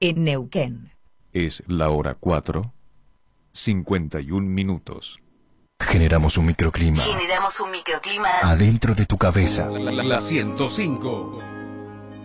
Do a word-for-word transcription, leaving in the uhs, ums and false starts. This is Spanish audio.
en Neuquén. Es la hora cuatro, cincuenta y un minutos. Generamos un microclima. Generamos un microclima Adentro de tu cabeza. La, la, la ciento cinco.